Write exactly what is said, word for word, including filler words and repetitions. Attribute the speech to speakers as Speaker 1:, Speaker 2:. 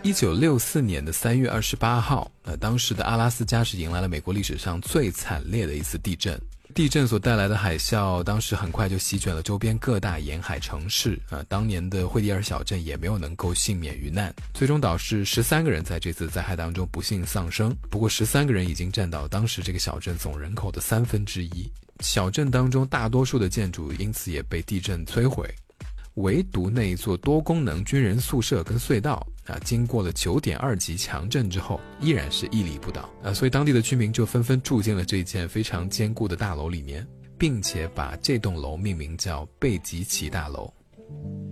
Speaker 1: 一九六四年的三月二十八号，呃，当时的阿拉斯加是迎来了美国历史上最惨烈的一次地震。地震所带来的海啸，当时很快就席卷了周边各大沿海城市。呃，当年的惠蒂尔小镇也没有能够幸免于难，最终导致十三个人在这次灾害当中不幸丧生。不过，十三个人已经占到当时这个小镇总人口的三分之一。小镇当中大多数的建筑因此也被地震摧毁。唯独那一座多功能军人宿舍跟隧道啊，经过了 九点二 级强震之后依然是屹立不倒啊，所以当地的居民就纷纷住进了这件非常坚固的大楼里面，并且把这栋楼命名叫贝吉奇大楼。